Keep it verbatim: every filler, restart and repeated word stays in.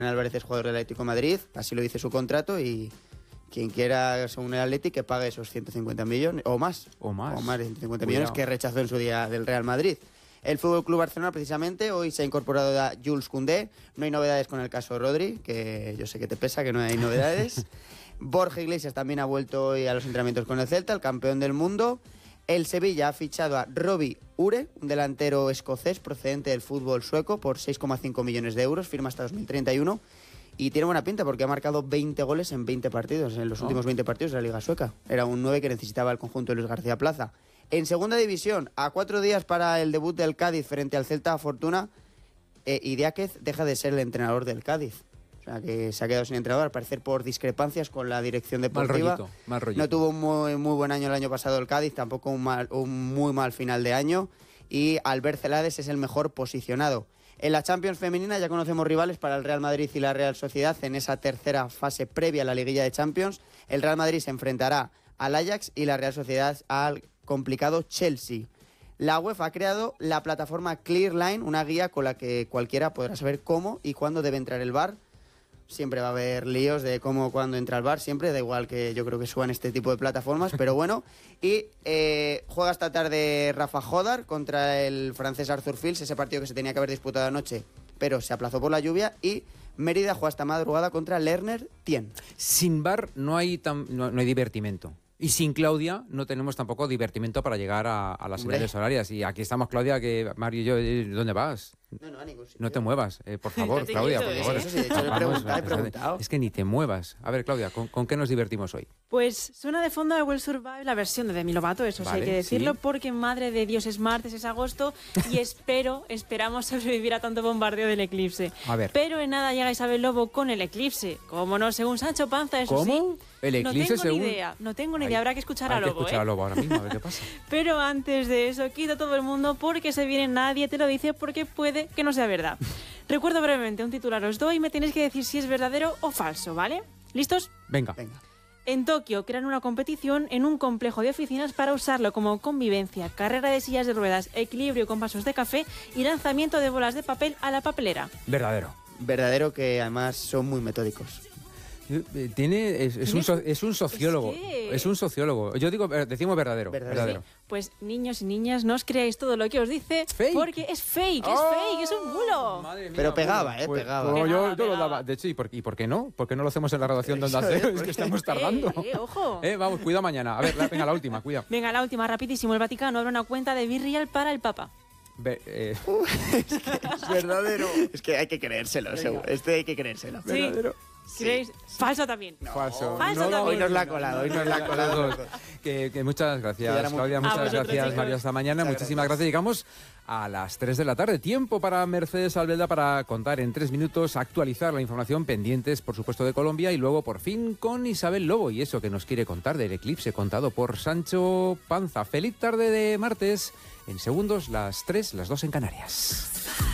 Álvarez es jugador del Atlético de Madrid, así lo dice su contrato, y quien quiera, según el Atlético, que pague esos ciento cincuenta millones, o más. O más. O más de ciento cincuenta Cuidado. millones que rechazó en su día del Real Madrid. El Fútbol Club Barcelona, precisamente, hoy se ha incorporado a Jules Koundé. No hay novedades con el caso Rodri, que yo sé que te pesa, que no hay novedades. Borja Iglesias también ha vuelto hoy a los entrenamientos con el Celta, el campeón del mundo. El Sevilla ha fichado a Robbie Ure, un delantero escocés procedente del fútbol sueco, por seis coma cinco millones de euros, firma hasta dos mil treinta y uno. Y tiene buena pinta porque ha marcado veinte goles en veinte partidos, en los Oh. últimos veinte partidos de la Liga Sueca. Era un nueve que necesitaba el conjunto de Luis García Plaza. En segunda división, a cuatro días para el debut del Cádiz frente al Celta Fortuna, eh, Idiáquez deja de ser el entrenador del Cádiz. O sea, que se ha quedado sin entrenador, al parecer por discrepancias con la dirección deportiva. Mal rollito, mal rollito. No tuvo un muy, muy buen año el año pasado el Cádiz, tampoco un, mal, un muy mal final de año. Y Albert Celades es el mejor posicionado. En la Champions femenina ya conocemos rivales para el Real Madrid y la Real Sociedad en esa tercera fase previa a la liguilla de Champions. El Real Madrid se enfrentará al Ajax y la Real Sociedad al complicado Chelsea. La UEFA ha creado la plataforma Clearline, una guía con la que cualquiera podrá saber cómo y cuándo debe entrar el V A R. Siempre va a haber líos de cómo, cuándo entra el V A R, siempre, da igual que yo creo que suban este tipo de plataformas, pero bueno. Y eh, juega esta tarde Rafa Jodar contra el francés Arthur Fils, ese partido que se tenía que haber disputado anoche, pero se aplazó por la lluvia. Y Mérida juega esta madrugada contra Lerner Tien. Sin V A R no hay, tan, no, no hay divertimento. Y sin Claudia no tenemos tampoco divertimento para llegar a, a las Hombre. señales horarias. Y aquí estamos, Claudia, que Mario y yo, eh, ¿dónde vas? No, no, a ningún sitio. No te muevas, eh, por favor, No te Claudia, quito, por ¿eh? favor. Eso sí, de hecho, le he Vamos, preguntado, he es- preguntado. Es que ni te muevas. A ver, Claudia, ¿con, con qué nos divertimos hoy? Pues suena de fondo a Will Survive la versión de Demi Lovato, eso sí Vale, hay que decirlo, sí. porque madre de Dios es martes, es agosto y espero, esperamos sobrevivir a tanto bombardeo del eclipse. A ver. Pero en nada llega Isabel Lobo con el eclipse, como no, según Sancho Panza, eso ¿Cómo? sí. El eclipse no tengo según- ni idea, no tengo ni Hay- idea, habrá que escuchar hay a que Lobo, escuchar ¿eh? a Lobo ahora mismo, a ver qué pasa. Pero antes de eso, quita todo el mundo porque se viene Nadie te lo dice porque puede que no sea verdad. Recuerdo brevemente un titular os doy y me tenéis que decir si es verdadero o falso, ¿vale? ¿Listos? Venga. Venga. En Tokio crean una competición en un complejo de oficinas para usarlo como convivencia, carrera de sillas de ruedas, equilibrio con vasos de café y lanzamiento de bolas de papel a la papelera. Verdadero. Verdadero, que además son muy metódicos. Eh, Tiene, es, es un, so- es un sociólogo. Es que- Es un sociólogo. Yo digo, eh, decimos verdadero. Verdadero. Verdadero. Pues niños y niñas, no os creáis todo lo que os dice Fake. porque es fake, es ¡Oh! fake, es un bulo. Madre mía, Pero pegaba, bueno, ¿eh? pues, Pegaba. pues yo, Pegaba, yo lo pegaba. daba. De hecho, ¿y por, ¿y por qué no? ¿Por qué no lo hacemos en la graduación donde Eso hace? es, Es que estamos tardando. Eh, eh, ojo. Eh, vamos, cuida mañana. A ver, la- venga, la última, cuida. Venga, la última, rapidísimo. El Vaticano abre una cuenta de Virreal para el Papa. Ve- eh, Es verdadero. Es que hay que creérselo, seguro. Este hay que creérselo. Sí. ¿Creéis? Falso también. falso. Falso también. Hoy nos la ha colado, hoy nos la ha colado. Los dos. Que, que muchas Que gracias, ya era muy- Claudia. A Muchas vosotros, gracias, chicos. Mario. Hasta mañana. Muchas Muchísimas gracias. Llegamos a las tres de la tarde. Tiempo para Mercedes Albelda para contar en tres minutos, actualizar la información pendientes, por supuesto, de Colombia y luego, por fin, con Isabel Lobo y eso que nos quiere contar del eclipse contado por Sancho Panza. Feliz tarde de martes. En segundos, las tres, las dos en Canarias.